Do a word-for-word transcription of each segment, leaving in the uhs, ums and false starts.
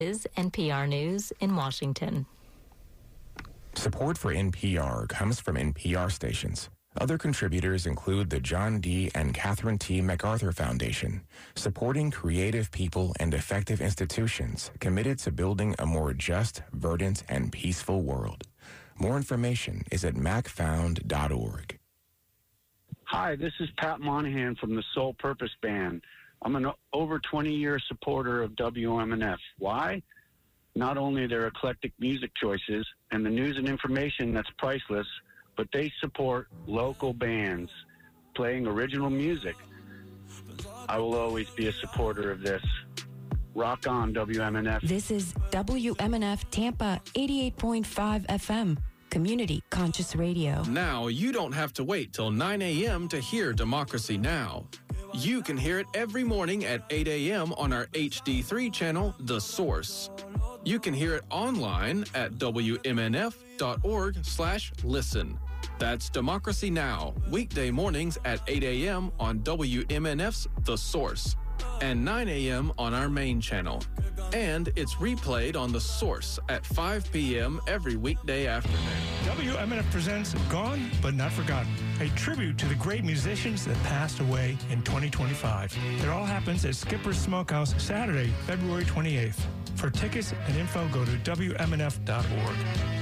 Is N P R News in Washington. Support for N P R comes from N P R stations. Other contributors include the John D. and Catherine T. MacArthur Foundation, supporting creative people and effective institutions committed to building a more just, verdant, and peaceful world. More information is at mac found dot org. Hi, this is Pat Monahan from the Soul Purpose Band. I'm an over twenty-year supporter of W M N F. Why? Not only their eclectic music choices and the news and information that's priceless, but they support local bands playing original music. I will always be a supporter of this. Rock on, W M N F. This is W M N F Tampa eighty-eight point five F M, Community Conscious Radio. Now you don't have to wait till nine a.m. to hear Democracy Now! You can hear it every morning at eight a.m. on our H D three channel, The Source. You can hear it online at W M N F dot org slash listen. That's Democracy Now! Weekday mornings at eight a.m. on W M N F's The Source and nine a.m. on our main channel. And it's replayed on The Source at five p.m. every weekday afternoon. W M N F presents Gone But Not Forgotten, a tribute to the great musicians that passed away in twenty twenty-five. It all happens at Skipper's Smokehouse Saturday, February twenty-eighth. For tickets and info, go to W M N F dot org.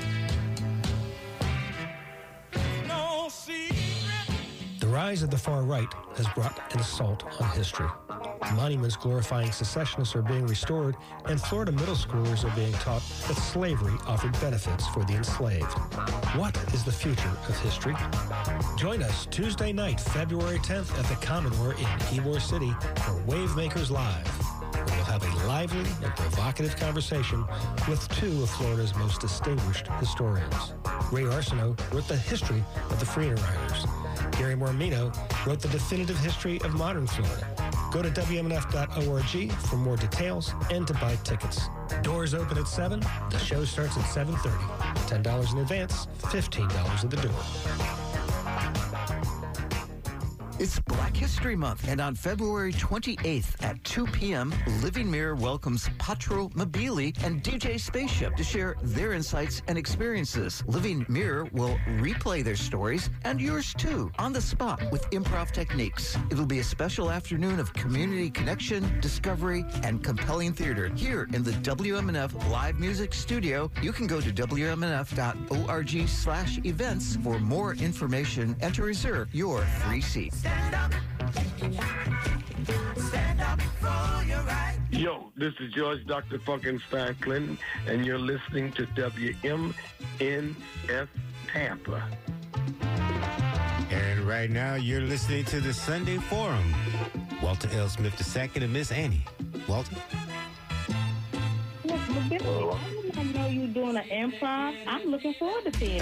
The rise of the far right has brought an assault on history. Monuments glorifying secessionists are being restored, and Florida middle schoolers are being taught that slavery offered benefits for the enslaved. What is the future of history? Join us Tuesday night, February tenth at the Commodore in Ybor City for Wavemakers Live, where we'll have a lively and provocative conversation with two of Florida's most distinguished historians. Ray Arsenault wrote the history of the Freedom Riders. Gary Mormino wrote the definitive history of modern Florida. Go to W M N F dot org for more details and to buy tickets. Doors open at seven. The show starts at seven thirty. ten dollars in advance, fifteen dollars at the door. It's Black History Month, and on February twenty-eighth at two p.m., Living Mirror welcomes Patro Mabili and D J Spaceship to share their insights and experiences. Living Mirror will replay their stories, and yours too, on the spot with improv techniques. It'll be a special afternoon of community connection, discovery, and compelling theater here in the W M N F Live Music Studio. You can go to W M N F dot org slash events for more information and to reserve your free seat. Stand up. Stand up for your right. Yo, this is George Doctor Funkenstein Clinton, and you're listening to W M N F Tampa. And right now, you're listening to the Sunday Forum. Walter L. Smith the second and Miss Annie. Walter? Look, Bill, I didn't know you doing an improv. I'm looking forward to seeing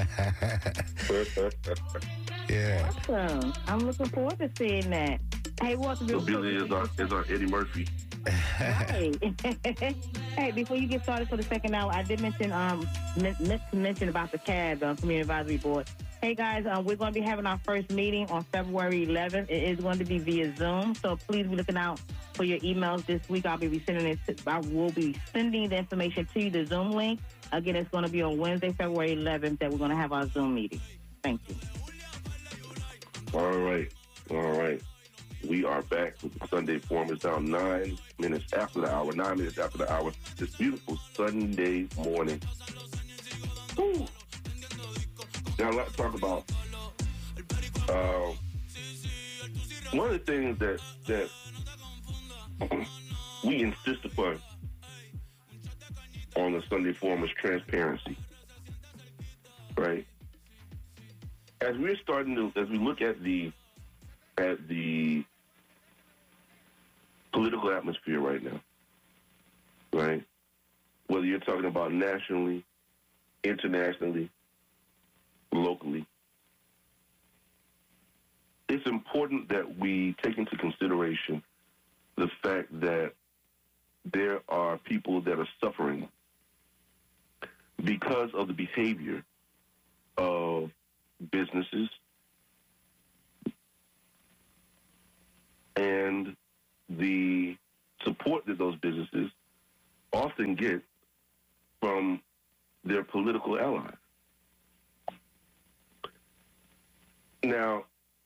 it. Yeah. Awesome. I'm looking forward to seeing that. Hey, Walter, so Billy is our, is our Eddie Murphy. Right. Hey, before you get started for the second hour, I did mention um meant to mention about the C A D, um, Community Advisory Board. Hey guys, um, we're going to be having our first meeting on February eleventh. It is going to be via Zoom, so please be looking out for your emails this week. I'll be sending it. To, I will be sending the information to you, the Zoom link. Again, it's going to be on Wednesday, February eleventh, that we're going to have our Zoom meeting. Thank you. All right, all right. We are back with the Sunday Forum. It's now nine minutes after the hour, nine minutes after the hour. This beautiful Sunday morning. Woo. Now, let's talk about uh, one of the things that, that we insist upon on the Sunday Forum is transparency, right? As we're starting to, as we look at the at the political atmosphere right now, right? Whether you're talking about nationally, internationally, locally, it's important that we take into consideration the fact that there are people that are suffering because of the behavior of businesses and the support that those businesses often get from their political allies. Now,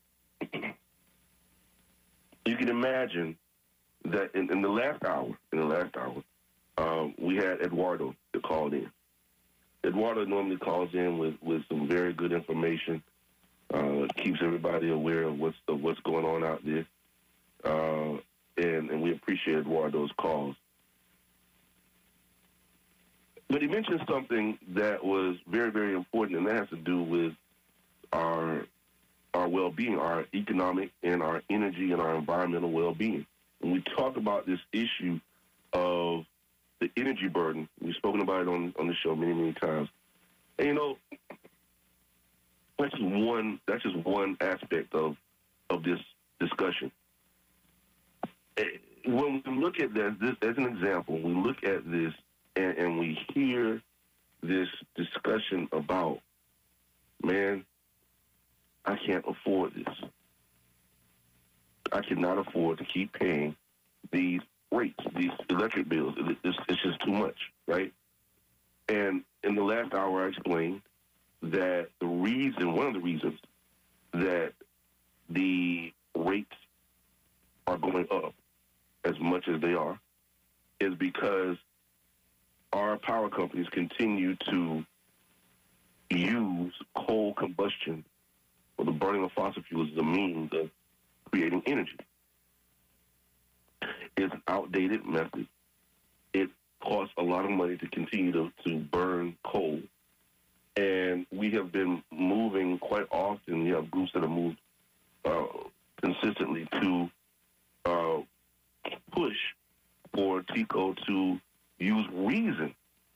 you can imagine that in, in the last hour, in the last hour, um, we had Eduardo that called in. Eduardo normally calls in with, with some very good information, uh, keeps everybody aware of what's of what's going on out there, uh, and, and we appreciate Eduardo's calls. But he mentioned something that was very, very important, and that has to do with our our well-being, our economic and our energy and our environmental well-being. When we talk about this issue of the energy burden, we've spoken about it on, on the show many, many times. And, you know, that's just one, that's just one aspect of, of this discussion. When we look at this, this as an example, we look at this and, and we hear this discussion about, man, I can't afford this. I cannot afford to keep paying these rates, these electric bills. It's, it's just too much, right? And in the last hour, I explained that the reason, one of the reasons that the rates are going up as much as they are is because our power companies continue to use coal combustion or the burning of fossil fuels as a means of creating energy. It's an outdated method. It costs a lot of money to continue to, to burn coal. And we have been moving quite often. We have groups that have moved uh, consistently to uh, push for TECO to use reason,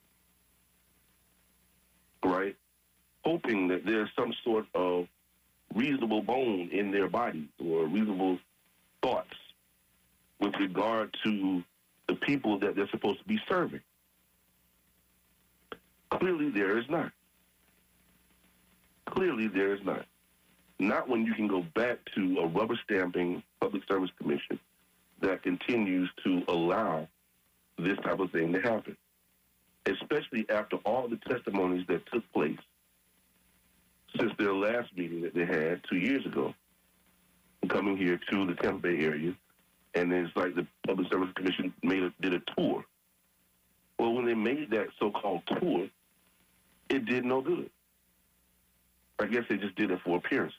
right? Hoping that there's some sort of reasonable bone in their bodies or reasonable thoughts with regard to the people that they're supposed to be serving. Clearly, there is not. Clearly, there is not. Not when you can go back to a rubber stamping Public Service Commission that continues to allow this type of thing to happen, especially after all the testimonies that took place since their last meeting that they had two years ago, coming here to the Tampa Bay area. And it's like the Public Service Commission made a, did a tour. Well, when they made that so-called tour, it did no good. I guess they just did it for appearances.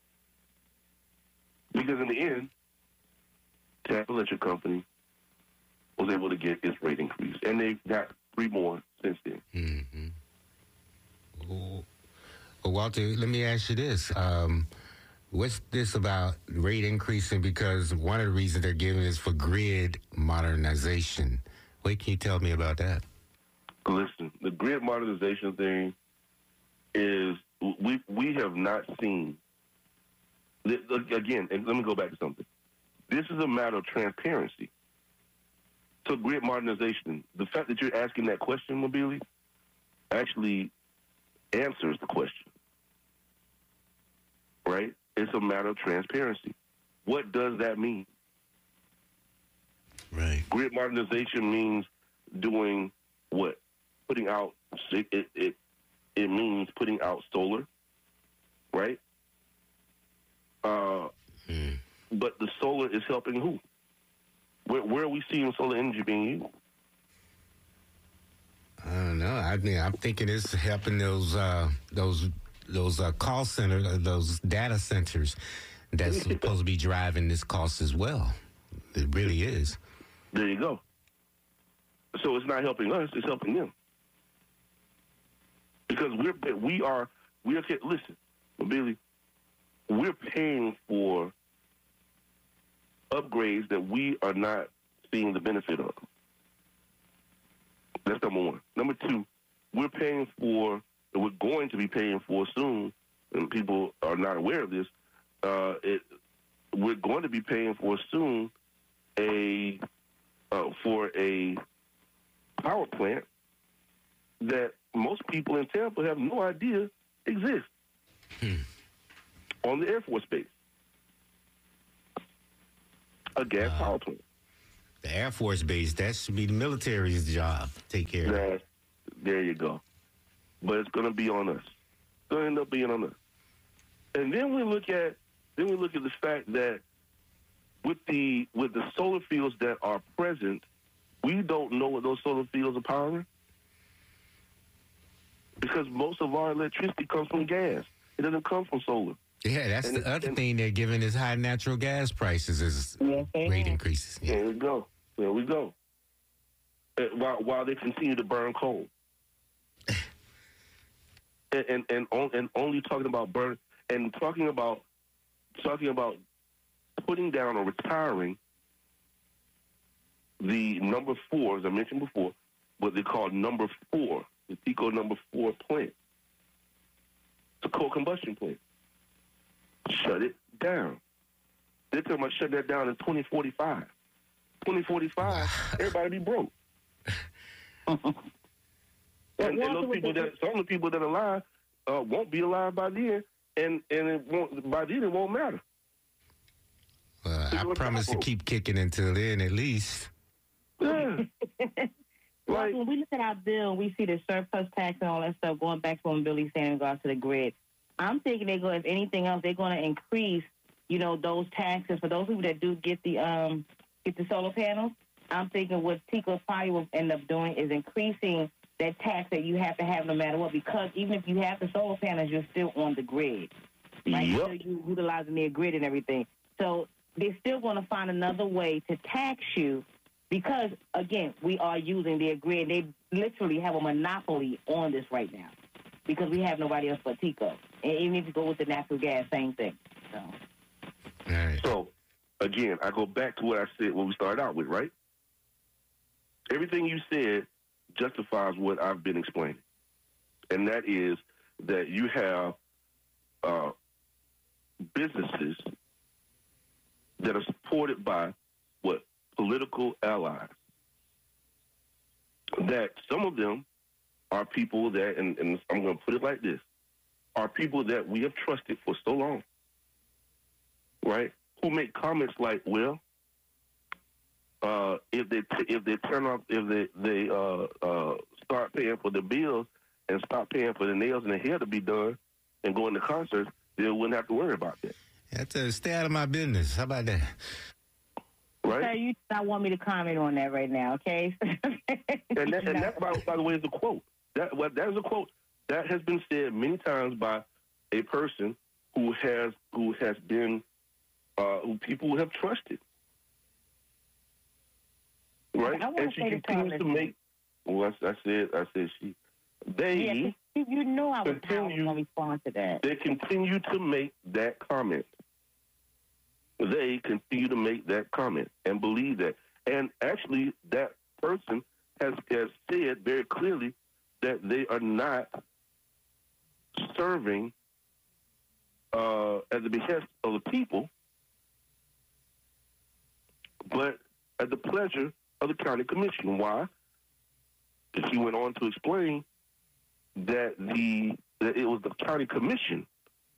Because in the end, Tampa Electric Company was able to get its rate increase. And they got three more since then. Mm-hmm. Well, Walter, let me ask you this. Um, what's this about rate increasing? Because one of the reasons they're giving is for grid modernization. What can you tell me about that? Listen, the grid modernization thing is, we we have not seen, again, and let me go back to something. This is a matter of transparency. So grid modernization, the fact that you're asking that question, Mobili, actually answers the question, right? It's a matter of transparency. What does that mean? Right. Grid modernization means doing what? Putting out, it, it, it, it means putting out solar, right? Uh, mm. But the solar is helping who? Where, where are we seeing solar energy being used? I don't know. I mean, I'm thinking it's helping those uh, those those uh, call centers, uh, those data centers that's supposed to be driving this cost as well. It really is. There you go. So it's not helping us; it's helping them. Because we're we are we are listen, Billy, we're paying for upgrades that we are not seeing the benefit of. That's number one. Number two, we're paying for, and we're going to be paying for soon, and people are not aware of this, uh, it, we're going to be paying for soon a uh, for a power plant that most people in Tampa have no idea exists hmm. on the Air Force Base. A gas uh, power plant. The Air Force Base, that should be the military's job. Take care of that. There you go. But it's going to be on us. It's going to end up being on us. And then we look at then we look at the fact that with the with the solar fields that are present, we don't know what those solar fields are powering because most of our electricity comes from gas. It doesn't come from solar. Yeah, that's and the it, other and, thing they're giving is high natural gas prices is yes, rate increases. Yeah. There we go. There we go. Uh, while while they continue to burn coal, and and and, on, and only talking about burn and talking about talking about putting down or retiring the number four, as I mentioned before, what they call number four, the TECO number four plant. It's a coal combustion plant. Shut it down. They're talking about shut that down in twenty forty-five. twenty forty-five, everybody be broke. and, and those people that some of the people that are alive uh, won't be alive by then, and and it won't by then it won't matter. Well, I promise to keep kicking until then, at least. Yeah. Like, when we look at our bill, we see the surplus tax and all that stuff going back to when Billy's saying in regards to the grid. I'm thinking they're going, if anything else, they're going to increase, you know, those taxes for those people that do get the um get the solar panels. I'm thinking what TECO probably will end up doing is increasing that tax that you have to have no matter what, because even if you have the solar panels, you're still on the grid. Right? Yep. So you're utilizing their grid and everything. So they're still going to find another way to tax you because, again, we are using their grid. They literally have a monopoly on this right now because we have nobody else but TECO. And even if you go with the natural gas, same thing. So, right. so again, I go back to what I said when we started out with, right? Everything you said justifies what I've been explaining. And that is that you have uh, businesses that are supported by what? Political allies. That some of them are people that, and, and I'm going to put it like this, are people that we have trusted for so long, right? Who make comments like, well, uh, if they t- if they turn off, if they they uh, uh, start paying for the bills and stop paying for the nails and the hair to be done and going to concerts, they wouldn't have to worry about that. That's a stay out of my business. How about that? Right? Okay, you do not want me to comment on that right now, okay? and that, and that by, by the way, is a quote. That well, that is a quote that has been said many times by a person who has who has been uh, who people have trusted. Right, and she continues to make. Well, I, I said, I said she. They. Yeah, you know I was continue, going to respond to that. They continue to make that comment. They continue to make that comment and believe that. And actually, that person has, has said very clearly that they are not serving uh, at the behest of the people, but at the pleasure of the county commission. Why? Because he went on to explain that the that it was the county commission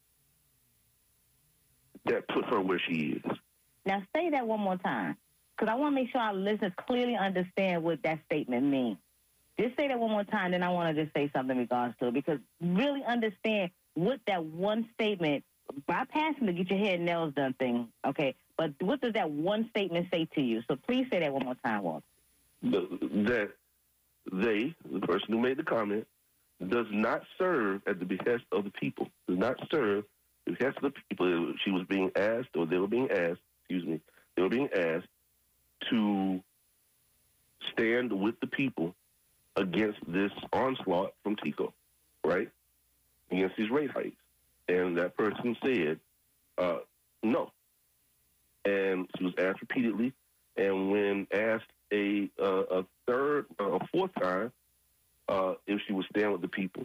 that put her where she is. Now, say that one more time, because I want to make sure our listeners clearly understand what that statement means. Just say that one more time, then I want to just say something in regards to it, because really understand what that one statement, bypassing the get your hair and nails done thing, okay, but what does that one statement say to you? So please say that one more time, Walter. The, that they, the person who made the comment, does not serve at the behest of the people, does not serve the behest of the people. She was being asked, or they were being asked, excuse me, they were being asked to stand with the people against this onslaught from TECO, right? Against these rate hikes. And that person said, uh, no. And she was asked repeatedly. And when asked a uh, a third, uh, a fourth time, uh, if she would stand with the people,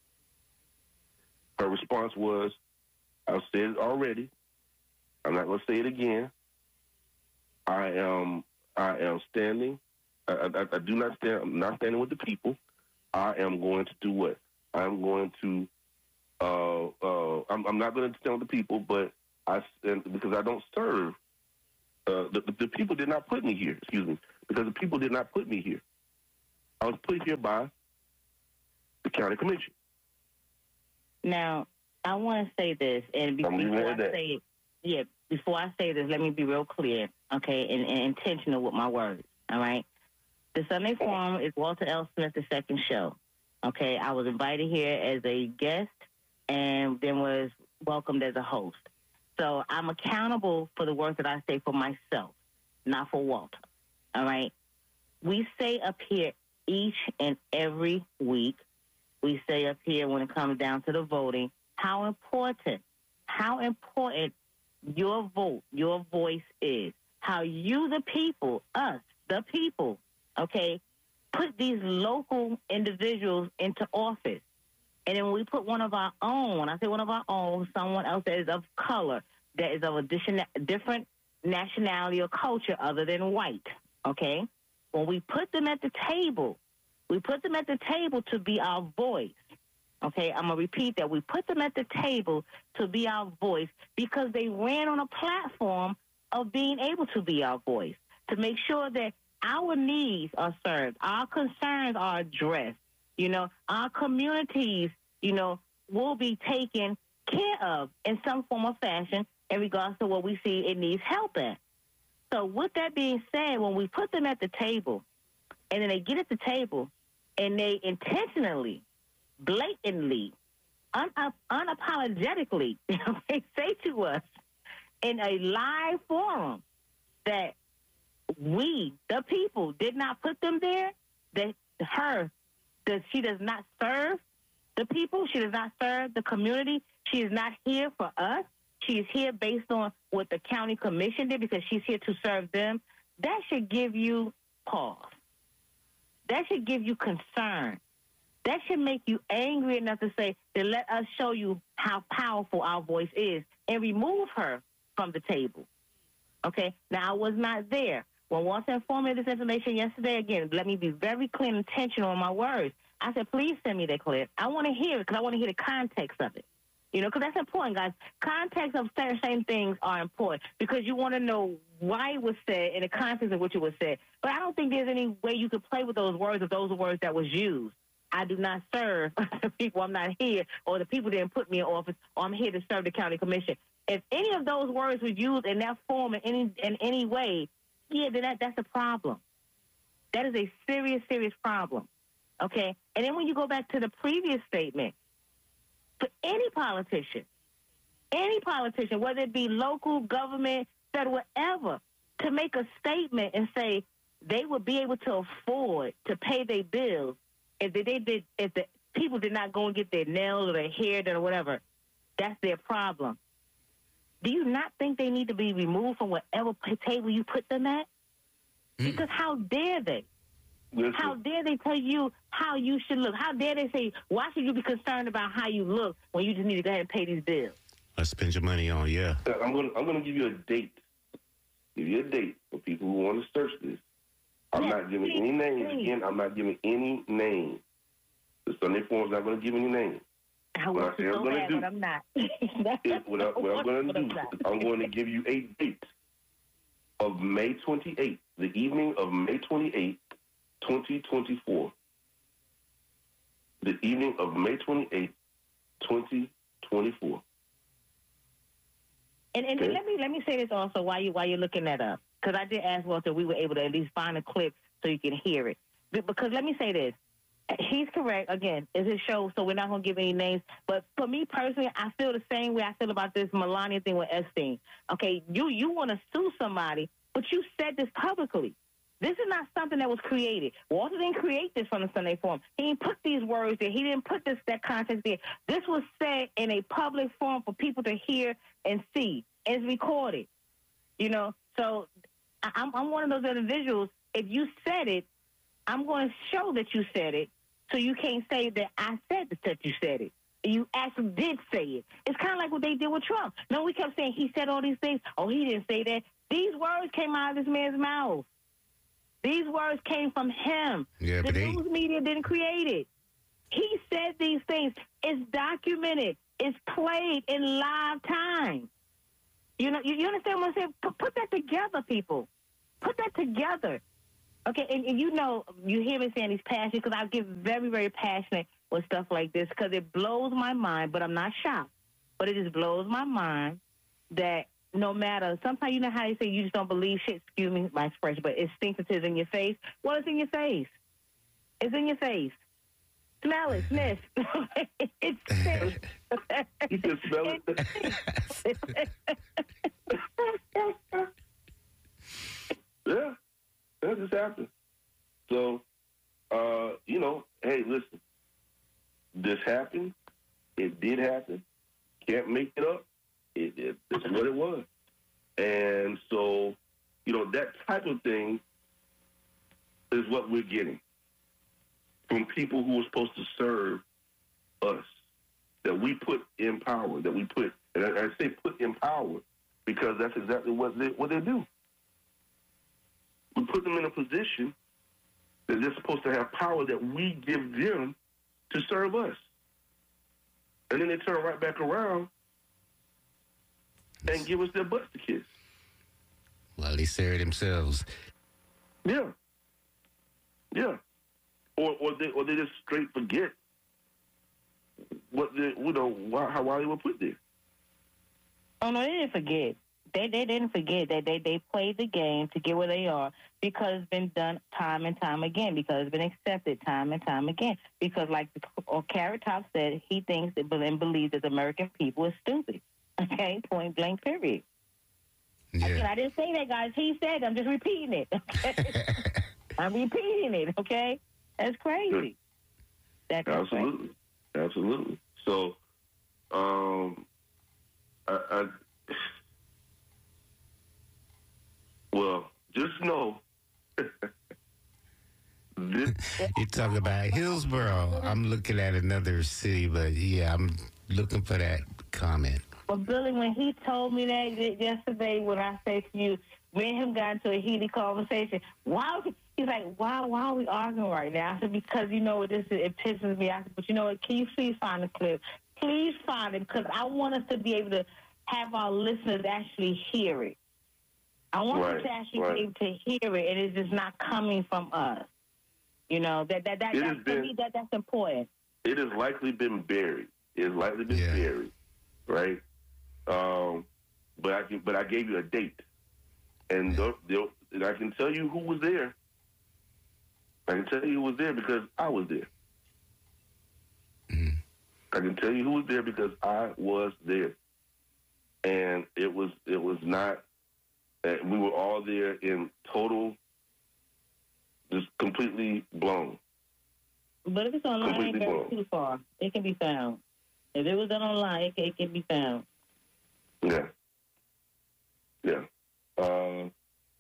her response was, I've said it already. I'm not going to say it again. I am I am standing. I, I, I do not stand. I'm not standing with the people. I am going to do what? I'm going to. Uh, uh, I'm, I'm not going to stand with the people, but I because I don't serve Uh, the, the people did not put me here, excuse me, because the people did not put me here. I was put here by the county commission. Now, I want to say this, and be- before I that. say it, yeah, before I say this, let me be real clear, okay, and, and intentional with my words, all right? The Sunday Forum is Walter L. Smith, the second show, okay? I was invited here as a guest and then was welcomed as a host. So I'm accountable for the work that I say for myself, not for Walter, all right? We say up here each and every week, we say up here when it comes down to the voting, how important, how important your vote, your voice is. How you, the people, us, the people, okay, put these local individuals into office. And then we put one of our own, when I say one of our own, someone else that is of color, that is of a different nationality or culture other than white, okay? When we put them at the table, we put them at the table to be our voice, okay? I'm going to repeat that. We put them at the table to be our voice because they ran on a platform of being able to be our voice, to make sure that our needs are served, our concerns are addressed. You know, our communities, you know, will be taken care of in some form or fashion in regards to what we see it needs help in. So with that being said, when we put them at the table and then they get at the table and they intentionally, blatantly, un- unapologetically, they say to us in a live forum that we, the people, did not put them there, that her, that she does not serve the people. She does not serve the community. She is not here for us. She is here based on what the county commission did because she's here to serve them. That should give you pause. That should give you concern. That should make you angry enough to say, to let us show you how powerful our voice is and remove her from the table. Okay? Now, I was not there. When Walter informed me of this information yesterday, again, let me be very clear and intentional in my words. I said, please send me that clip. I want to hear it because I want to hear the context of it. You know, because that's important, guys. Context of certain same things are important because you want to know why it was said and the context of which it was said. But I don't think there's any way you could play with those words if those are words that was used. I do not serve the people. I'm not here, or the people didn't put me in office, or I'm here to serve the county commission. If any of those words were used in that form in any in any way, yeah, then that, that's a problem. That is a serious, serious problem, okay? And then when you go back to the previous statement, for any politician, any politician, whether it be local, government, federal, whatever, to make a statement and say they would be able to afford to pay their bills if they did, if the people did not go and get their nails or their hair done or whatever, that's their problem. Do you not think they need to be removed from whatever table you put them at? Because how dare they? Listen. How dare they tell you how you should look? How dare they say, why should you be concerned about how you look when you just need to go ahead and pay these bills? Let's spend your money on, yeah. I'm going to I'm going to give you a date. Give you a date for people who want to search this. I'm yes, not giving please, any names. please. Again, I'm not giving any names. The Sunday Forum's not going to give any names. I what want I say to I'm so going to bad, do but I'm not. is what, I, what I'm going to do is I'm going to give you a date of May twenty-eighth, the evening of May twenty-eighth, twenty twenty-four. The evening of May twenty-eighth, twenty twenty-four. And, and okay. let me let me say this also while you while you're looking that up, because I did ask Walter we were able to at least find a clip so you can hear it. Because let me say this, he's correct. Again, it's his show, so we're not going to give any names. But for me personally, I feel the same way I feel about this Melania thing with Epstein. Okay, you you want to sue somebody, but you said this publicly. This is not something that was created. Walter didn't create this from the Sunday Forum. He didn't put these words there. He didn't put this that context there. This was said in a public forum for people to hear and see. It's recorded. You know, so I'm, I'm one of those individuals. If you said it, I'm going to show that you said it, so you can't say that I said that you said it. You actually did say it. It's kind of like what they did with Trump. No, we kept saying he said all these things. Oh, he didn't say that. These words came out of this man's mouth. These words came from him. Yeah, the but they... news media didn't create it. He said these things. It's documented. It's played in live time. You know, you, you understand what I'm saying? Put, put that together, people. Put that together. Okay, and, and you know, you hear me saying he's passionate because I get very, very passionate with stuff like this because it blows my mind, but I'm not shocked. But it just blows my mind that no matter, sometimes you know how they say you just don't believe shit, excuse me, my expression, but it stinks until it's in your face. Well, it's in your face. It's in your face. Smell it, sniff. It's sick. You can smell it. Yeah, that just happened. So, uh, you know, hey, listen, this happened. It did happen. Can't make it up. It, it, it's what it was. And so, you know, that type of thing is what we're getting from people who are supposed to serve us, that we put in power, that we put, and I, I say put in power because that's exactly what they, what they do. We put them in a position that they're supposed to have power that we give them to serve us. And then they turn right back around and give us their butts to kiss. Well, they serve themselves. Yeah. Yeah. Or or they or they just straight forget what they, you know, why, how why they were put there. Oh no, they didn't forget. They they didn't forget that they, they played the game to get where they are because it's been done time and time again, because it's been accepted time and time again. Because like the, or Carrot Top said, he thinks that and believes that the American people is stupid. Okay, point blank, period. Yeah. Again, I didn't say that, guys. He said, I'm just repeating it. Okay? I'm repeating it. Okay, that's crazy. That's absolutely, crazy. Absolutely. So, um, I. I Well, just know this. You're talking about Hillsborough. I'm looking at another city, but yeah, I'm looking for that comment. Well, Billy, when he told me that yesterday, when I say to you, me and him got into a heated conversation. Why? He's like, why? Why are we arguing right now? I said, because you know what, this it pisses me off. But you know what? Can you please find the clip? Please find it, because I want us to be able to have our listeners actually hear it. I want right, them to actually right. be able to hear it, and it's just not coming from us. You know, that that that, It that has for been- me, that that's important. It has likely been buried. It has likely been Yeah. buried, right? Um, but I can, but I gave you a date, and Yeah. they'll, they'll, and I can tell you who was there. I can tell you who was there because I was there. Mm. I can tell you who was there because I was there, and it was it was not. Uh, we were all there in total, just completely blown. But if it's online, it Completely ain't blown. too far. It can be found. If it was done online, it can, it can be found. Yeah. Yeah. Uh,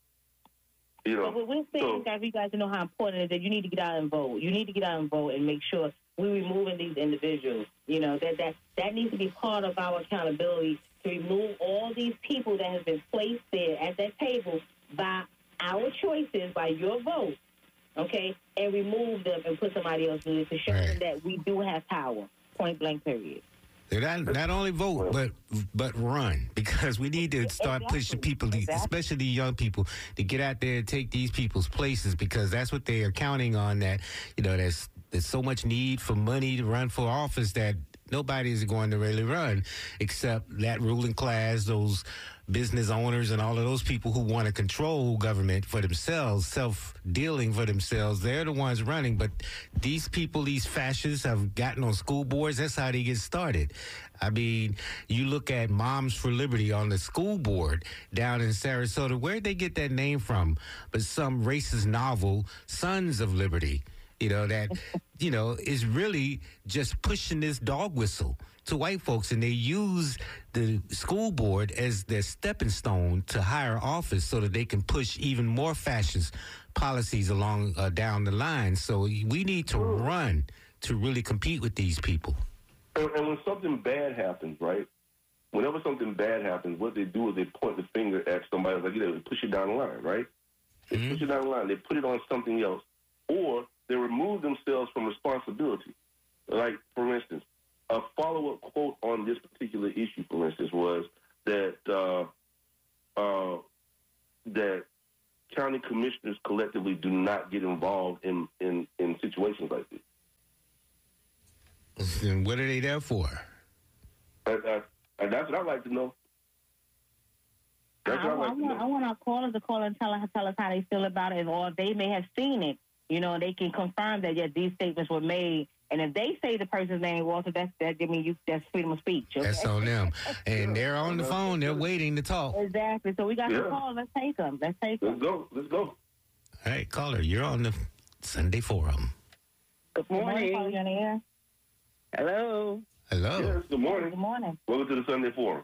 you know. But what we're saying, so- guys, you guys to know how important it is that you need to get out and vote. You need to get out and vote and make sure we're removing these individuals. You know, that that, that needs to be part of our accountability, to remove all these people that have been placed there at that table by our choices, by your vote, okay, and remove them and put somebody else in it to show Right. them that we do have power, point blank, period. They Not, not only vote, but but run, because we need to start Exactly. pushing people, Exactly. especially young people, to get out there and take these people's places, because that's what they are counting on. That you know, there's there's so much need for money to run for office that nobody is going to really run, except that ruling class, those business owners, and all of those people who want to control government for themselves, self-dealing for themselves. They're the ones running. But these people, these fascists, have gotten on school boards. That's how they get started. I mean, you look at Moms for Liberty on the school board down in Sarasota. Where'd they get that name from? But some racist novel, Sons of Liberty, you know, that, you know, is really just pushing this dog whistle to white folks, and they use the school board as their stepping stone to higher office so that they can push even more fascist policies along uh, down the line. So we need to run to really compete with these people. And, and when something bad happens, right? Whenever something bad happens, what they do is they point the finger at somebody, like, you know, they push it down the line, right? They Mm-hmm. push it down the line. They put it on something else, or they remove themselves from responsibility. Like, for instance, a follow-up quote on this particular issue, for instance, was that uh, uh, that county commissioners collectively do not get involved in, in, in situations like this. And what are they there for? And, uh, and that's what I'd like to know. That's I, what I'd I, like to want, know. I want our callers to call and tell us, tell us how they feel about it, or they may have seen it. You know, they can confirm that, yes, these statements were made. And if they say the person's name, Walter, that's, that, I mean, you, that's freedom of speech. Okay? That's on them. And they're on the phone. They're waiting to talk. All Exactly. So we got Yeah. some calls. Let's take them. Let's take them. Let's go. Let's go. right, caller, you're on the Sunday Forum. Good morning. Caller, you on the air? Hello. Hello. Yes, good morning. Good morning. Welcome to the Sunday Forum.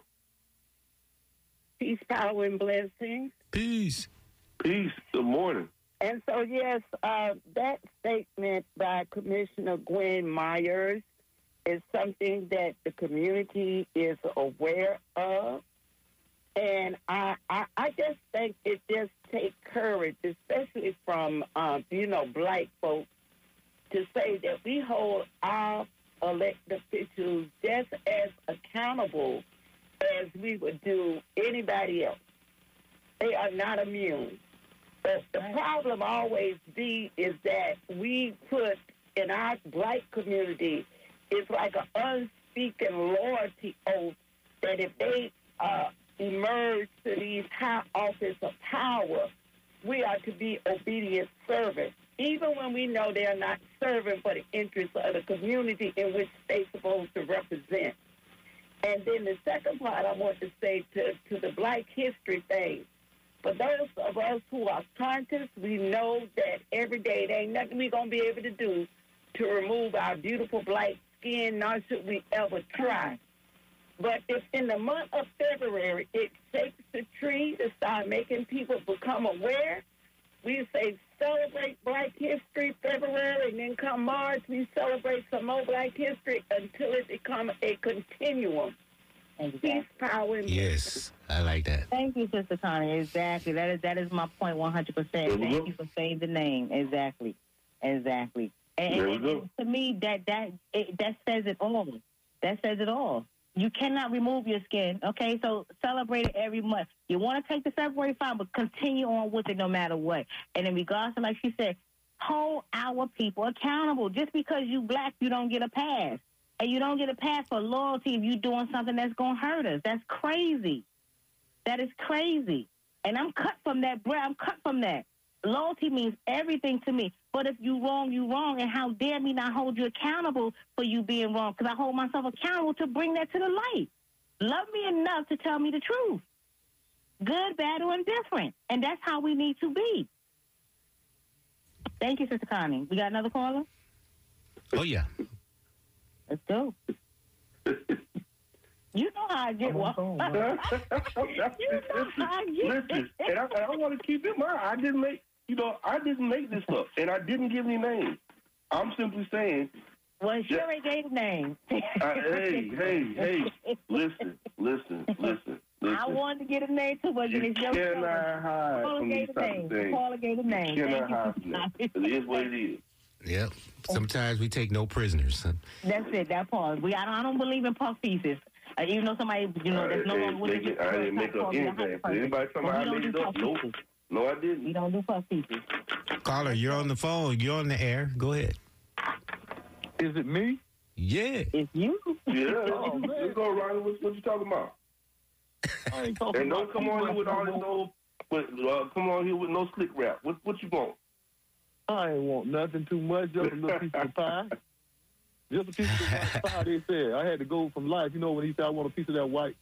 Peace, power, and blessings. Peace. Peace. Good morning. And so, yes, uh, that statement by Commissioner Gwen Myers is something that the community is aware of. And I, I, I just think it just takes courage, especially from, um, you know, black folks, to say that we hold our elected officials just as accountable as we would do anybody else. They are not immune. But the problem always be is that we put in our black community, it's like an unspeaking loyalty oath that if they uh, emerge to these high office of power, we are to be obedient servants, even when we know they are not serving for the interests of the community in which they're supposed to represent. And then the second part I want to say to, to the Black History thing, for those of us who are conscious, we know that every day there ain't nothing we're going to be able to do to remove our beautiful black skin, nor should we ever try. But if in the month of February it shakes the tree to start making people become aware, we say celebrate Black History February, and then come March, we celebrate some more Black History until it becomes a continuum. Peace, power, and Yes, I like that. Thank you, Sister Connie. Exactly. That is that is my point one hundred percent. Thank you for saying the name. Exactly. Exactly. And, and, and to me, that that it, that says it all. That says it all. You cannot remove your skin. Okay, so celebrate it every month. You want to take the February, fine, but continue on with it no matter what. And in regards to, like she said, hold our people accountable. Just because you black, you don't get a pass. And you don't get a pass for loyalty if you're doing something that's going to hurt us. That's crazy. That is crazy. And I'm cut from that, bro. I'm cut from that. Loyalty means everything to me. But if you wrong, you wrong. And how dare me not hold you accountable for you being wrong? Because I hold myself accountable to bring that to the light. Love me enough to tell me the truth. Good, bad, or indifferent. And that's how we need to be. Thank you, Sister Connie. We got another caller? Oh, yeah. Let's go. You know how I get one. You know how I get. Listen, and I, I want to keep in mind, I didn't make, you know, I didn't make this up, and I didn't give any names. I'm simply saying. Well, sure ain't gave a name. uh, hey, hey, hey, listen, listen, listen, listen. I wanted to get a name too, but you it's your cannot hide Paula from these gave a type name. of things. Paula gave a name. You Thank cannot you. hide from that. It is what it is. Yep. Sometimes we take no prisoners. That's it. That part. We. I don't, I don't believe in puff pieces. Uh, even though somebody, you know, there's no longer willing to I didn't make up anything. Anybody tell me I made it up? Nope. No, I didn't. We don't do puff pieces. Caller, you're on the phone. You're on the air. Go ahead. Is it me? Yeah. It's you. Yeah. Oh, let's go, Ronnie. What, what you talking about? I ain't talking and don't about come on here with all this old, with, uh, come on here with no slick rap. What, what you want? I ain't want nothing too much, just a little piece of pie. Just a piece of white pie, they said. I had to go from life. You know when he said, I want a piece of that white.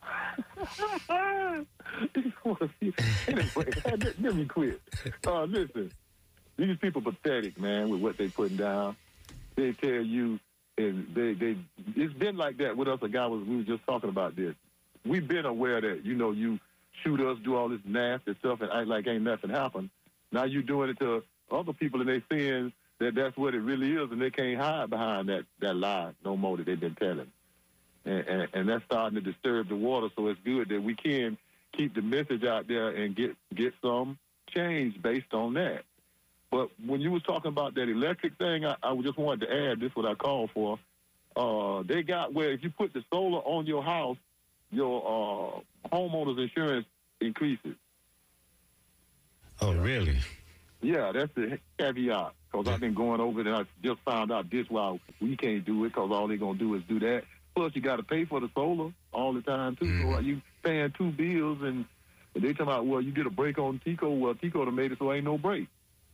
Anyway, let me quit. Uh, listen, these people pathetic, man, with what they putting down. They tell you, and they, they, it's been like that with us. A guy was, we were just talking about this. We've been aware that, you know, you shoot us, do all this nasty stuff, and act like ain't nothing happened. Now you doing it to other people, and they seeing that that's what it really is, and they can't hide behind that, that lie no more that they've been telling. And, and, and that's starting to disturb the water, so it's good that we can keep the message out there and get, get some change based on that. But when you was talking about that electric thing, I, I just wanted to add, this is what I called for. Uh, they got where if you put the solar on your house, your uh, homeowner's insurance increases. Oh, really? Yeah, that's the caveat. Because I've been going over it, and I just found out this why we can't do it, because all they're going to do is do that. Plus, you got to pay for the solar all the time, too. Mm-hmm. So you paying two bills, and, and they talking about, well, you get a break on Tico. Well, Tico done made it so ain't no break.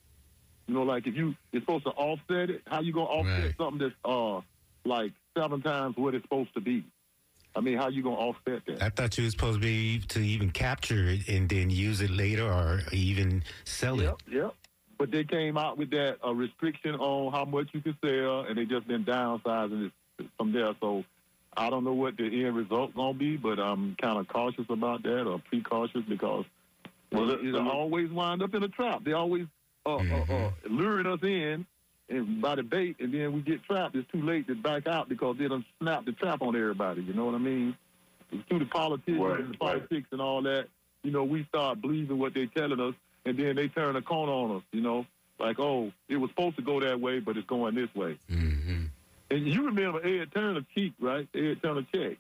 You know, like if you, it's supposed to offset it, how you going to offset right. something that's uh like seven times what it's supposed to be? I mean, how you going to offset that? I thought you were supposed to be to even capture it and then use it later or even sell yep, it. Yep, But they came out with that uh, restriction on how much you can sell, and they just been downsizing it from there. So I don't know what the end result's going to be, but I'm kind of cautious about that or precautious because well, it, it'll always wind up in a trap. They always uh, mm-hmm. uh, uh, luring us in and by the bait, and then we get trapped. It's too late to back out because they done snap the trap on everybody. You know what I mean? It's through the politics right, and the politics right. and all that. You know, we start believing what they're telling us, and then they turn a corner on us, you know? Like, oh, it was supposed to go that way, but it's going this way. Mm-hmm. And you remember Ed Turner Cheek, right? Ed Turner Check.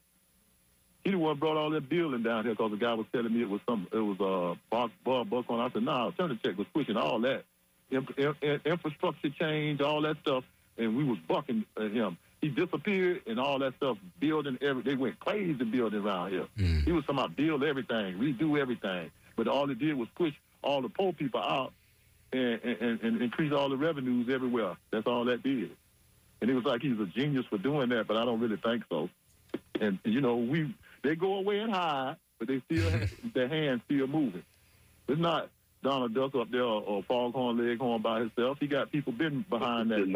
He the one brought all that building down here because the guy was telling me it was some, it was uh, Bob, Bob Buckhorn. I said, nah, Turner Check was pushing all that. In, in, infrastructure change, all that stuff, and we was bucking at him. He disappeared and all that stuff, building every, they went crazy building around here. Mm. He was talking about build everything, redo everything. But all it did was push all the poor people out and, and, and increase all the revenues everywhere. That's all that did. And it was like he was a genius for doing that, but I don't really think so. And, you know, we they go away and hide, but they still have, their hands still moving. It's not Donald Duck up there or, or Foghorn Leghorn by himself. He got people been behind that.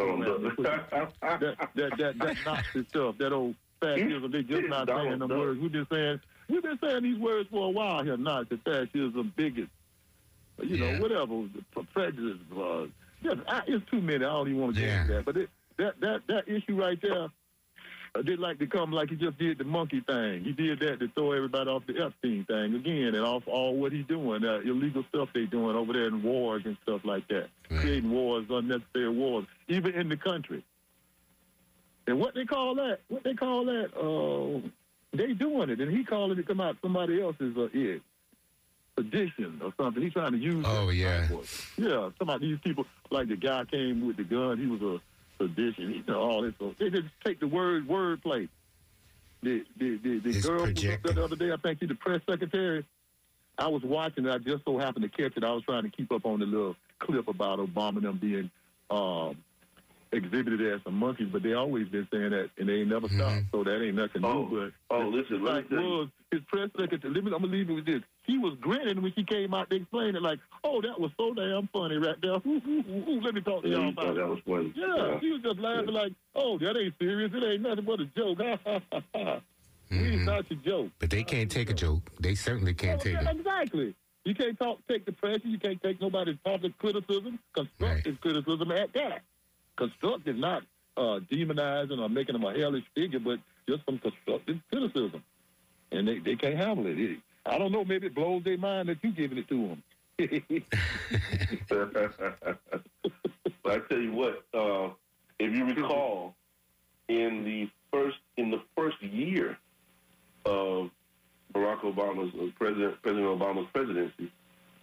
that, that, that, that Nazi stuff, that old fascism, they just not saying them words. We've been saying, we've been saying these words for a while here, Nazi, fascism, bigot, you yeah. know, whatever, prejudice. Uh, just, I, it's too many. I don't even want to get yeah. into that. But it, that, that, that issue right there, Uh, they like to come like he just did the monkey thing. He did that to throw everybody off the Epstein thing again, and off all what he's doing, uh, illegal stuff they doing over there in wars and stuff like that, right. creating wars, unnecessary wars, even in the country. And what they call that? What they call that? Uh, they doing it, and he calling it come out somebody else's uh, it. Sedition or something. He's trying to use. Oh yeah, yeah. Some of these people, like the guy came with the gun. He was a Edition, you know, all this. They just take the word wordplay. The the the, the girl was up there the other day. I think she's the press secretary. I was watching it. I just so happened to catch it. I was trying to keep up on the little clip about Obama and them being um, exhibited as some monkeys, but they always been saying that, and they ain't never mm-hmm. stopped. So that ain't nothing oh, new. But oh, listen, like was his press secretary. Let me, I'm gonna leave it with this. She was grinning when she came out to explain it, like, "Oh, that was so damn funny right there." Ooh, ooh, ooh, ooh. Let me talk to yeah, y'all about that. That was funny. Yeah, yeah, she was just laughing yeah. like, "Oh, that ain't serious. It ain't nothing but a joke." mm-hmm. It's not a joke. But they can't take a joke. They certainly can't oh, take yeah, it. Exactly. You can't talk, take the pressure. You can't take nobody's public criticism, constructive right. criticism at that. Constructive, not uh, demonizing or making them a hellish figure, but just some constructive criticism. And they, they can't handle it. it. I don't know. Maybe it blows their mind that you giving it to them. But I tell you what, uh, if you recall, in the first in the first year of Barack Obama's uh, president President Obama's presidency,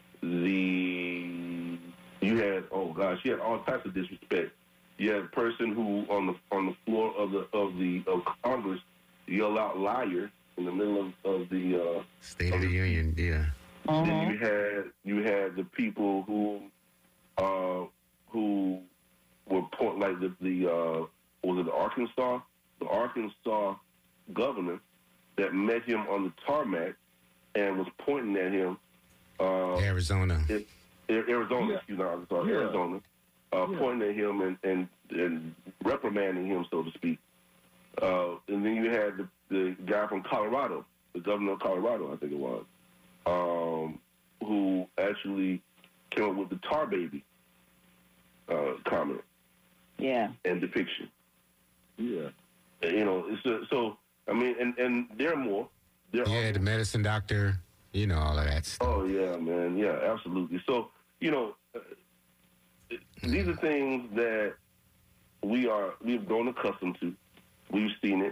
the you had oh gosh, you had all types of disrespect. You had a person who on the on the floor of the of the of Congress yelled out "liar" in the middle of, of the uh, State of the Union, yeah. Uh-huh. Then you had you had the people who uh, who were point like the the uh, was it the Arkansas the Arkansas governor that met him on the tarmac and was pointing at him. Uh, Arizona. It, Arizona, yeah. excuse me, Arkansas, yeah. Arizona, uh, yeah. pointing at him and, and and reprimanding him, so to speak. Uh, and then you had the, the guy from Colorado, the governor of Colorado, I think it was, um, who actually came up with the tar baby uh, comment. Yeah. And depiction. Yeah. And, you know, it's a, so, I mean, and, and there are more. There yeah, are the medicine doctor, you know, all of that stuff. Oh, yeah, man. Yeah, absolutely. So, you know, uh, these are things that we are, we've grown accustomed to. We've seen it.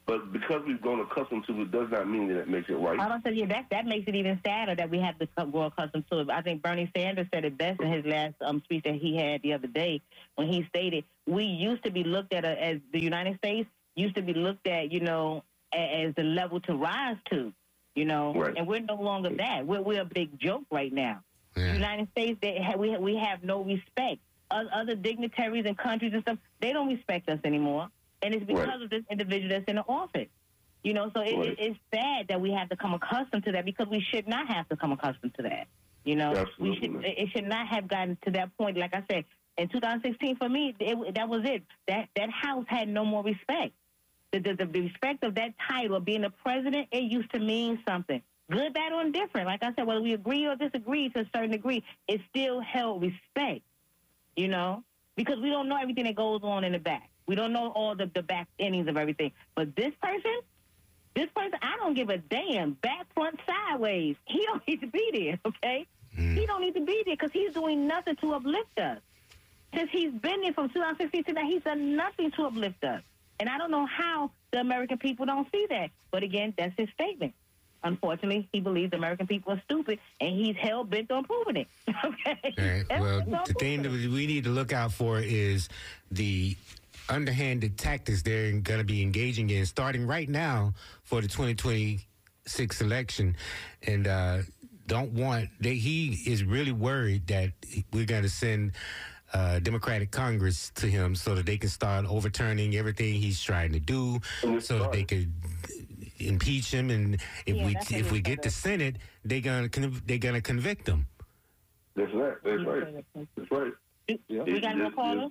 But because we've grown accustomed to it, does not mean that it makes it right. I don't say yeah, that that makes it even sadder that we have to come- grow accustomed to it. I think Bernie Sanders said it best in his last um, speech that he had the other day when he stated we used to be looked at a, as the United States used to be looked at, you know, as, as the level to rise to, you know, right. and we're no longer that. We're we're a big joke right now. Yeah. The United States, they have, we we have no respect. Other dignitaries and countries and stuff, they don't respect us anymore. And it's because right. of this individual that's in the office. You know, so it, right. it, it's sad that we have to come accustomed to that because we should not have to come accustomed to that. You know, Absolutely. we should. It should not have gotten to that point. Like I said, in two thousand sixteen, for me, it, that was it. That that house had no more respect. The, the, the respect of that title of being the president, it used to mean something. Good, bad, or indifferent. Like I said, whether we agree or disagree to a certain degree, it still held respect. You know, because we don't know everything that goes on in the back. We don't know all the, the back innings of everything. But this person, this person, I don't give a damn. Back, front, sideways. He don't need to be there, okay? Mm. He don't need to be there because he's doing nothing to uplift us. Since he's been there from two thousand sixteen to now, he's done nothing to uplift us. And I don't know how the American people don't see that. But again, that's his statement. Unfortunately, he believes the American people are stupid, and he's hell-bent on proving it. Okay? Right. Well, the thing that we need to look out for is the underhanded tactics they're going to be engaging in, starting right now for the twenty twenty-six election. And uh, don't want, they, he is really worried that we're going to send uh, Democratic Congress to him so that they can start overturning everything he's trying to do, so that they could impeach him, and if Yeah, we that's if what we he get said. the Senate, they're gonna con- they're gonna convict him. That's right. That's right. That's right. We It- got more it- callers?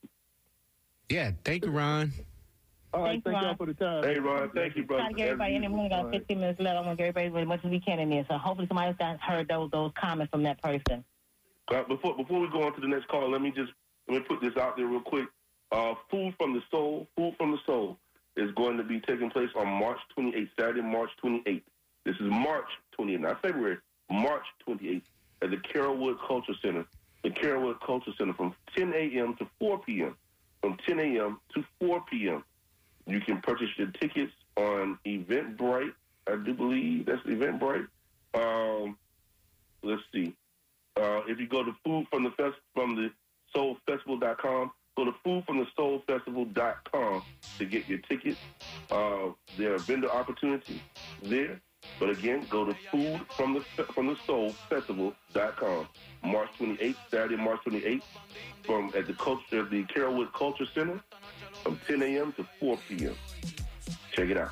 Yeah, thank you, Ron. All right, Thanks, thank Ron. y'all for the time. Hey, Ron, thank you, brother. Trying to get everybody in there. We only got All right. fifteen minutes left. I want to get everybody as much as we can in there. So hopefully somebody else got heard those those comments from that person. Uh, before before we go on to the next call, let me just let me put this out there real quick. Uh, Food from the Soul, Food from the Soul is going to be taking place on March twenty-eighth, Saturday, March twenty-eighth. This is March twenty-eighth, not February, March twenty-eighth at the Carrollwood Culture Center. The Carrollwood Culture Center from ten a.m. to four p.m. From ten a.m. to four p.m. You can purchase your tickets on Eventbrite. I do believe that's Eventbrite. Um, let's see. Uh, if you go to food from the fest from the soul festival dot com, go to food from the soul festival dot com to get your tickets. Uh, there are vendor opportunities there, but again, go to food from the from the soul festival dot com. March twenty-eighth, Saturday, March twenty-eighth, from at the culture at the Carrollwood Culture Center, from ten a.m. to four p.m. Check it out.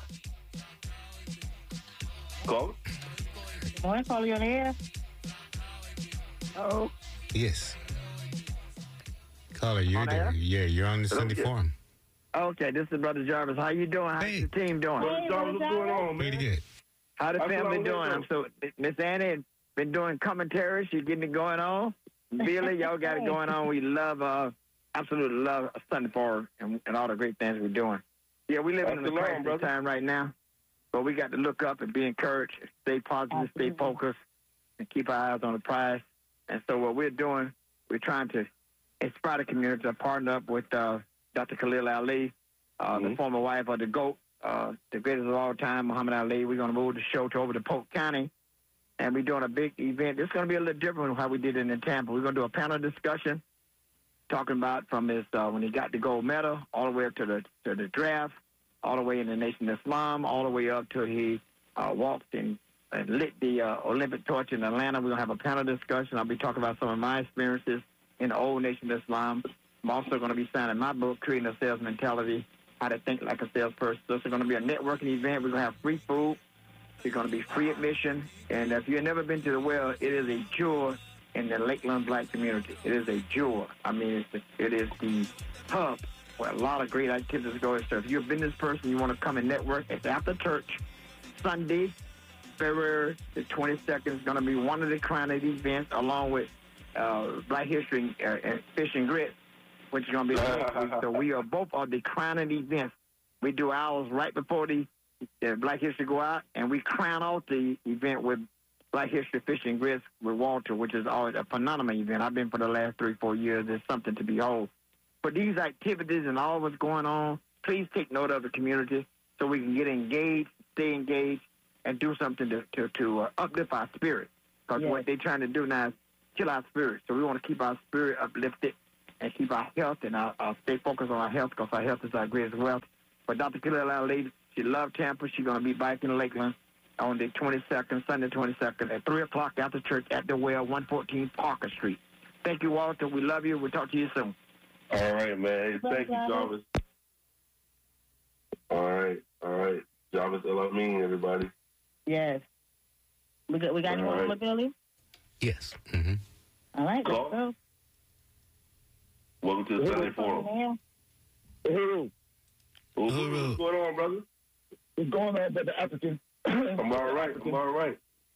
Call it. Morning, caller, you on the air? Oh, Yes. Caller, you're On there. air? Yeah, you're on the Sunday Okay. Forum. okay. This is Brother Jarvis. How you doing? How's Hey. the team doing? Brother John, what's going on, man? Pretty good. How the That's what I family was doing? I'm so Miss Annie been doing commentaries. She getting it going on. Billy, y'all got it going on. We love, uh, absolutely love Sunday Forum and, and all the great things we're doing. Yeah, we living in That's a the norm, crisis brother. time right now, but we got to look up and be encouraged, stay positive, stay Absolutely. focused, and keep our eyes on the prize. And so what we're doing, we're trying to inspire the community to partner up with uh, Doctor Khalil Ali, uh, the Mhm. former wife of the GOAT, uh, the greatest of all time, Muhammad Ali. We're going to move the show to over to Polk County, and we're doing a big event. It's going to be a little different from how we did it in Tampa. We're going to do a panel discussion talking about from his uh, when he got the gold medal all the way up to the to the draft, all the way in the Nation of Islam, all the way up till he uh, walked and, and lit the uh, Olympic torch in Atlanta. We're going to have a panel discussion. I'll be talking about some of my experiences in the old Nation of Islam. I'm also going to be signing my book, Creating a Sales Mentality, How to Think Like a Salesperson. So it's going to be a networking event. We're going to have free food. It's going to be free admission. And if you've never been to the well, it is a jewel in the Lakeland Black community. It is a jewel. I mean, it's the, it is the hub where a lot of great activities go. So if you're a business person, you want to come and network, it's after church, Sunday, February the twenty-second. is going to be one of the crown of the events, along with uh, Black History uh, and Fish and Grits, which is going to be next week. So we are both of the crowning events. We do ours right before the uh, Black History go out, and we crown out the event with Black History Fish and Grits with Walter, which is always a phenomenal event. I've been for the last three, four years. It's something to behold. For these activities and all what's going on, please take note of the community. so we can get engaged, stay engaged, and do something to to, to uh, uplift our spirit. Because Yes. what they're trying to do now is kill our spirit. So we want to keep our spirit uplifted and keep our health and our, our stay focused on our health, because our health is our greatest wealth. But Doctor Killer, our lady, she loved Tampa. She's going to be back in Lakeland on the twenty-second, Sunday twenty-second, at three o'clock after church at the well, one fourteen Parker Street. Thank you, Walter. We love you. We'll talk to you soon. All right, man. Hey, thank you, Jarvis. All right, all right. Jarvis El-Amin, everybody. Yes. We got, we got any All more, right. Billy? Yes. Mm-hmm. All right, let's Call. go. Welcome to the Sunday Forum. Man. Hey, What's what's going on, brother? what's going on, brother African? I'm all right. I'm all right.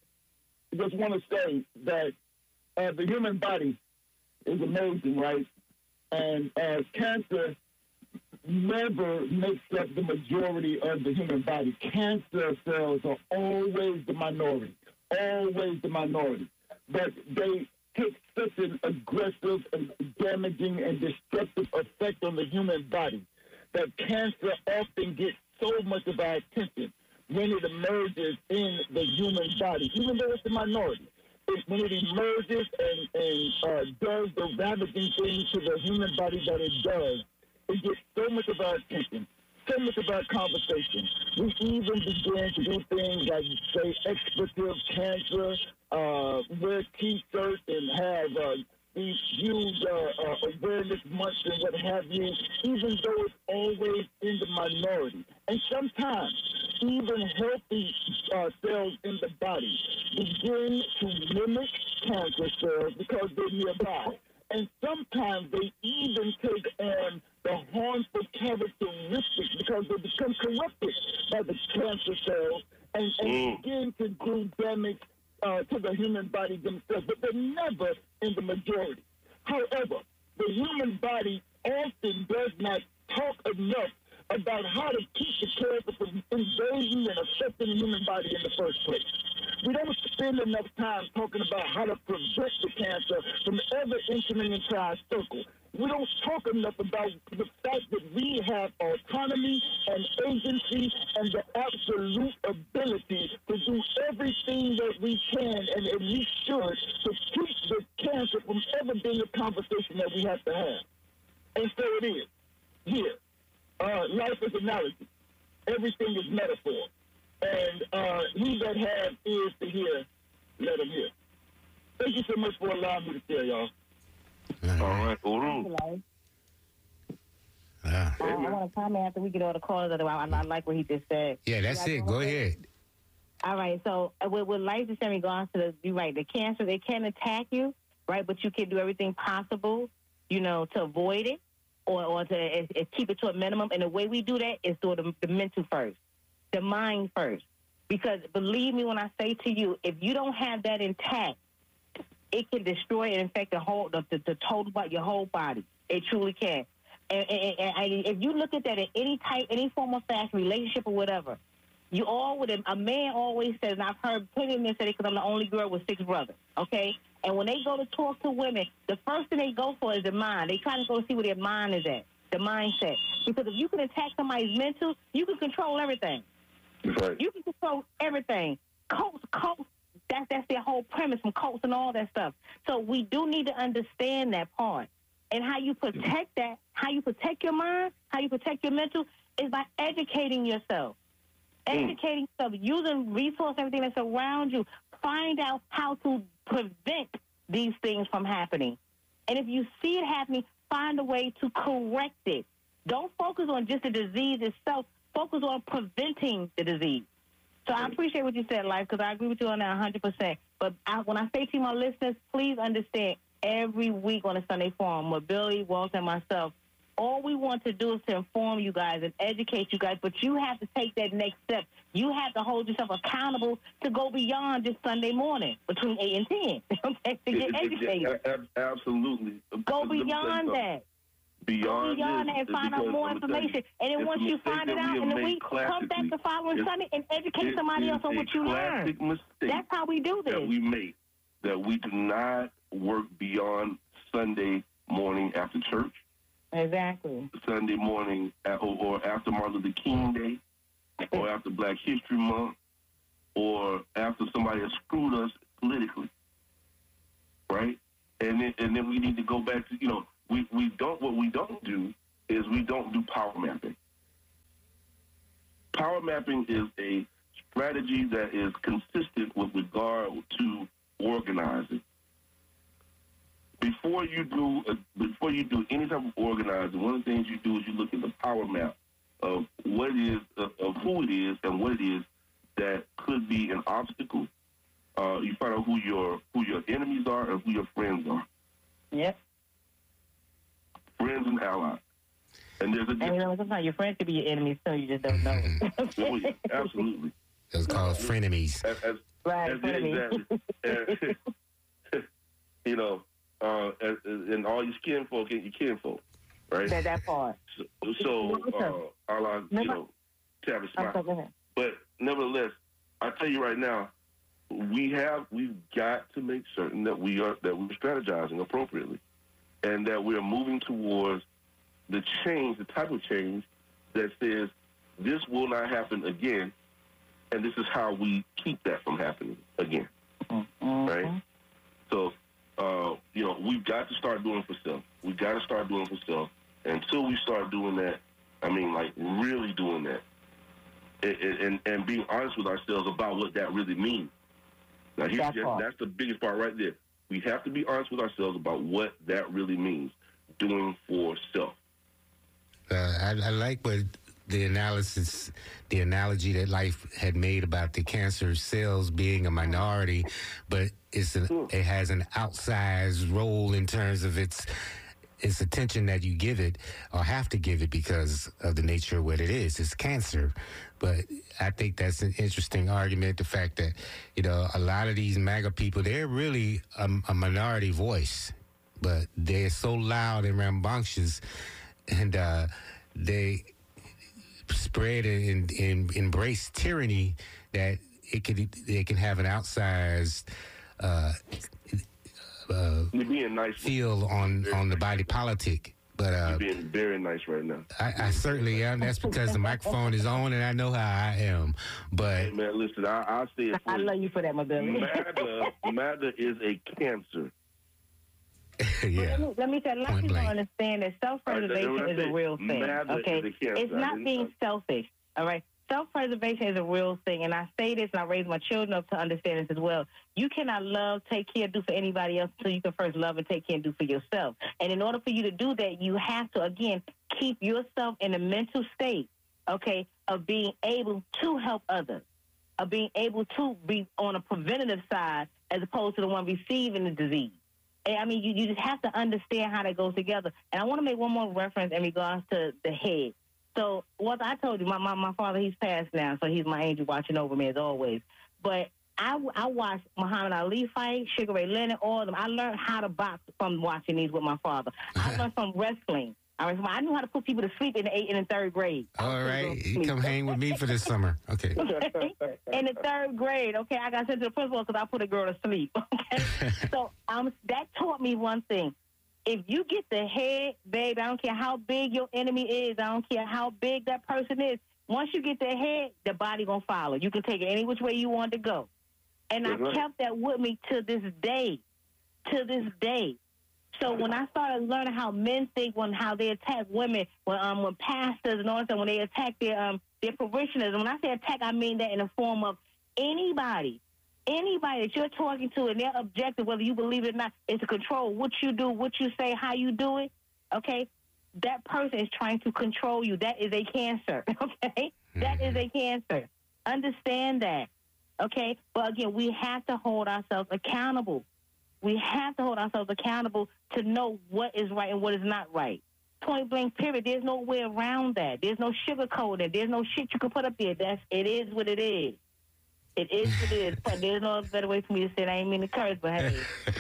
I just want to say that uh, the human body is amazing, right? And uh, cancer never makes up the majority of the human body. Cancer cells are always the minority, always the minority. But they take such an aggressive and damaging and destructive effect on the human body that cancer often gets so much of our attention when it emerges in the human body, even though it's a minority. It, when it emerges and, and uh, does the ravaging things to the human body that it does, it gets so much of our attention, so much of our conversation. We even begin to do things like, say, expletive cancer, uh, wear T-shirts and have uh, these huge uh, uh, awareness months and what have you, even though it's always in the minority. And sometimes even healthy uh, cells in the body begin to mimic cancer cells because they're nearby. And sometimes they even take on the harmful characteristics because they become corrupted by the cancer cells and, and Mm. begin to do damage uh, to the human body themselves, but they're never in the majority. However, the human body often does not talk enough about how to keep the cancer from invading and affecting the human body in the first place. We don't spend enough time talking about how to prevent the cancer from ever entering into our circle. We don't talk enough about the fact that we have autonomy and agency and the absolute ability to do everything that we can and, and we should to keep the cancer from ever being a conversation that we have to have. And so it is. Here, uh, life is analogy. Everything is metaphor. And uh, he that has ears to hear, let him hear. Thank you so much for allowing me to share, y'all. All right, Uru. Ah. I, I want to comment after we get all the callers. Otherwise, I, I like what he just said. Yeah, that's You it. guys Go know what? ahead. All right. So uh, with, with life is in regards to the, you're right. The cancer, they can attack you, right? But you can do everything possible, you know, to avoid it or, or to uh, uh, keep it to a minimum. And the way we do that is through the, the mental first, the mind first. Because believe me when I say to you, if you don't have that intact, it can destroy and infect the whole, the, the, the total, your whole body. It truly can. And, and, and, and if you look at that in any type, any form of fashion, relationship or whatever, you all would, a man always says, and I've heard plenty of men say it because I'm the only girl with six brothers, okay? And when they go to talk to women, the first thing they go for is the mind. They try to go see where their mind is at, the mindset. Because if you can attack somebody's mental, you can control everything. Right. You can control everything. Cults, cults, that's, that's their whole premise from cults and all that stuff. So we do need to understand that part. And how you protect that, how you protect your mind, how you protect your mental, is by educating yourself. Mm. Educating yourself, using resources, everything that's around you. Find out how to prevent these things from happening. And if you see it happening, find a way to correct it. Don't focus on just the disease itself. Focus on preventing the disease. So I appreciate what you said, Life, because I agree with you on that one hundred percent. But I, when I say to my listeners, please understand, every week on a Sunday Forum with Billy, Walter, and myself, all we want to do is to inform you guys and educate you guys, but you have to take that next step. You have to hold yourself accountable to go beyond just Sunday morning between eight and ten, okay, to get It- it- educated. it- ab- absolutely. Go Let me tell you beyond something. that. Beyond, Go beyond this, that and find out because more I'm gonna tell information. you, And then it's once a you mistake find it that we out have in the made week, come back classically. the following It's- Sunday and educate it somebody is else on a what you learned. classic mistake That's how we do this. that we make, that we do not work beyond Sunday morning after church, Exactly. Sunday morning at, or, or after Martin Luther King Day, or after Black History Month, or after somebody has screwed us politically, right? And then, and then we need to go back to, you know, we, we don't, what we don't do is we don't do power mapping. Power mapping is a strategy that is consistent with regard to organizing. Before you do a, before you do any type of organizing, one of the things you do is you look at the power map of what it is, of, of who it is, and what it is that could be an obstacle. Uh, you find out who your who your enemies are and who your friends are. Yep. Friends and allies. And there's a and you know, sometimes your friends could be your enemies, so you just don't know. Oh, yeah, absolutely. It's called frenemies. As, as, right, as, frenemies. Exactly. And, you know, uh, as, and all your skin folk ain't your kinfolk, right? That, that part. So, so uh, all I, you know, Tavis Smile. But nevertheless, I tell you right now, we have we've got to make certain that we are that we're strategizing appropriately, and that we are moving towards the change, the type of change that says this will not happen again, and this is how we keep that from happening again. Mm-hmm. Right? So, uh, you know, we've got to start doing for self. We've got to start doing for self. Until we start doing that, I mean, like really doing that, and, and, and being honest with ourselves about what that really means. Now, here's That just, part. that's the biggest part right there. We have to be honest with ourselves about what that really means, doing for self. Uh, I, I like what the analysis, the analogy that Life had made about the cancer cells being a minority, but it's an, it has an outsized role in terms of its its attention that you give it or have to give it because of the nature of what it is. It's cancer. But I think that's an interesting argument, the fact that, you know, a lot of these MAGA people, they're really a, a minority voice, but they're so loud and rambunctious, and uh, they spread and, and embrace tyranny that it can it can have an outsized uh, uh, You're being nice. feel on, on the body politic. But uh, You're being very nice right now. I, I certainly am. That's because the microphone is on and I know how I am. But Hey, man, listen, I, I'll say it for I you. love you for that, my baby. MAGA, MAGA is a cancer. yeah. Let me, let me tell you, a lot of Point people blank. understand that self-preservation All right, is a say real thing, MAGA okay? is a cancer. It's I not didn't- being selfish, all right? Self-preservation is a real thing, and I say this, and I raise my children up to understand this as well. You cannot love, take care, do for anybody else until you can first love and take care and do for yourself. And in order for you to do that, you have to, again, keep yourself in a mental state, okay, of being able to help others, of being able to be on a preventative side as opposed to the one receiving the disease. And, I mean, you, you just have to understand how that goes together. And I want to make one more reference in regards to the head. So what I told you, my, my, my father, he's passed now, so he's my angel watching over me as always. But I, I watched Muhammad Ali fight, Sugar Ray Leonard, all of them. I learned how to box from watching these with my father. I learned from wrestling. I, mean, I knew how to put people to sleep in the eighth and the third grade. All right, you come hang with me for this summer. Okay. In the third grade, okay, I got sent to the principal because I put a girl to sleep. Okay, so um, that taught me one thing. If you get the head, babe, I don't care how big your enemy is. I don't care how big that person is. Once you get the head, the body going to follow. You can take it any which way you want to go. And I kept that with me to this day, to this day. So when I started learning how men think, when how they attack women, when um when pastors and all that, when they attack their um their parishioners, and when I say attack, I mean that in the form of anybody. Anybody that you're talking to and their objective, whether you believe it or not, is to control what you do, what you say, how you do it, okay? That person is trying to control you. That is a cancer, okay? Mm-hmm. That is a cancer. Understand that, okay? But again, we have to hold ourselves accountable. We have to hold ourselves accountable to know what is right and what is not right. Point blank, period. There's no way around that. There's no sugarcoating. There's no shit you can put up there. That's, it is what it is. It is what it is. But there's no better way for me to say it. I ain't mean to curse, but hey.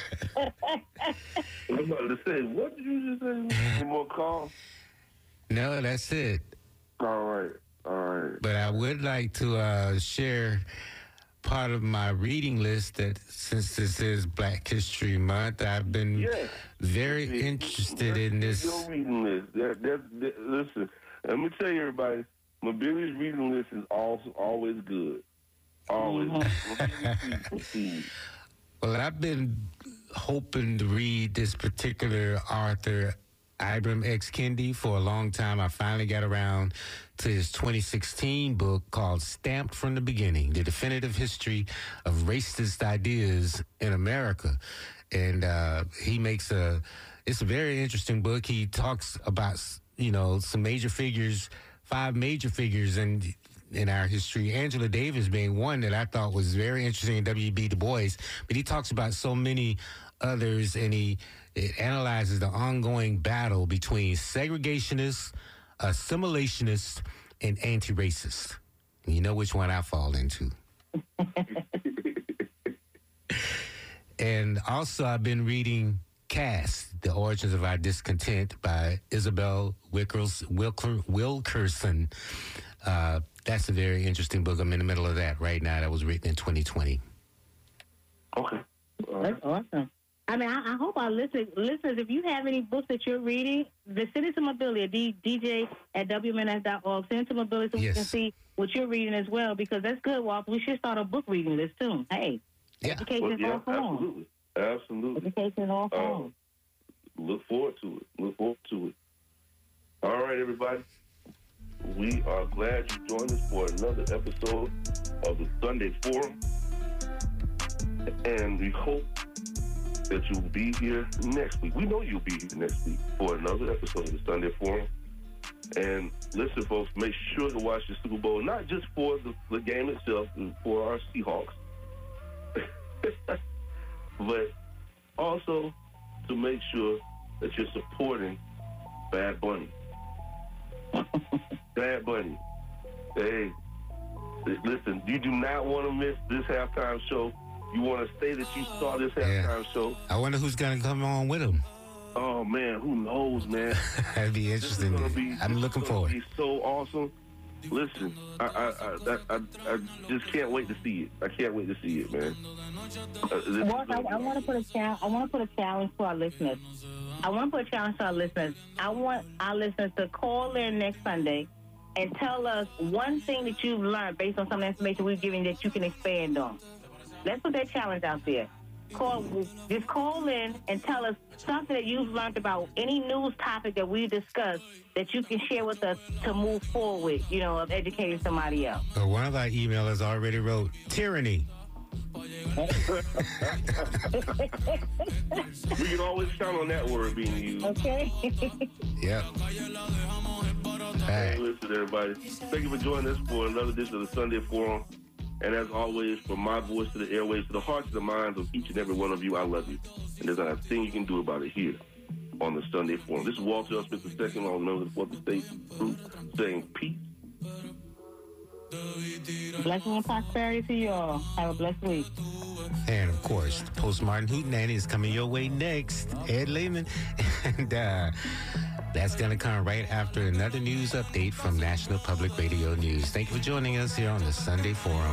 I'm about to say, what did you just say? Any more calls? No, that's it. All right, all right. But I would like to uh, share part of my reading list that since this is Black History Month, I've been yes. very That's, interested in this. Your reading list. That, that, that, listen, let me tell you, everybody, Mabilia's reading list is also always good. Always. Mm-hmm. Well, I've been hoping to read this particular author, Ibram X. Kendi, for a long time. I finally got around to his twenty sixteen book called Stamped from the Beginning, The Definitive History of Racist Ideas in America. And uh, he makes a, it's a very interesting book. He talks about, you know, some major figures, five major figures in, in our history. Angela Davis being one that I thought was very interesting, in W B Du Bois. But he talks about so many others, and he it analyzes the ongoing battle between segregationists, assimilationists, and anti-racists. You know which one I fall into. And also, I've been reading Caste, The Origins of Our Discontent by Isabel Wilkers, Wilker, Wilkerson. Uh, that's a very interesting book. I'm in the middle of that right now. That was written in twenty twenty. Okay. That's awesome. I mean, I, I hope our listeners, listeners, if you have any books that you're reading, the send it to Mobility, D, DJ at W M N F dot org. Send it to Mobility so yes. we can see what you're reading as well, because that's good, Walt. We should start a book reading list, too. Hey, yeah. education is well, yeah, all forms. Absolutely. Absolutely. Education is all forms. Uh, look forward to it. Look forward to it. All right, everybody. We are glad you joined us for another episode of the Sunday Forum. And we hope that you'll be here next week. We know you'll be here next week for another episode of the Sunday Forum. And listen, folks, make sure to watch the Super Bowl, not just for the, the game itself and for our Seahawks, but also to make sure that you're supporting Bad Bunny. Bad Bunny. Hey, listen, you do not want to miss this halftime show. You want to say that you saw this halftime yeah. show. I wonder who's going to come on with him. Oh, man, who knows, man? That'd be interesting. Be, I'm looking forward. It's so awesome. Listen, I I, I I I just can't wait to see it. I can't wait to see it, man. Uh, well, I, I want to put a challenge. I want to put a challenge to our listeners. I want to put a challenge to our listeners. I want our listeners to call in next Sunday and tell us one thing that you've learned based on some of the information we've given that you can expand on. Let's put that challenge out there. Call, just call in and tell us something that you've learned about any news topic that we discussed that you can share with us to move forward, you know, of educating somebody else. Uh, one of our emailers already wrote, tyranny. We can always count on that word being used. Okay. Yep. Hey, listen, everybody. Thank you for joining us for another edition of the Sunday Forum. And as always, from my voice to the airwaves, to the hearts and the minds of each and every one of you, I love you. And there's not a thing you can do about it here on the Sunday Forum. This is Walter L. Smith the second, on member of the fourth Estate Group, saying peace. Blessing and prosperity to you all. Have a blessed week. And, of course, the Post-Martin Hootenanny is coming your way next. Ed Lehman. And uh, that's going to come right after another news update from National Public Radio News. Thank you for joining us here on the Sunday Forum.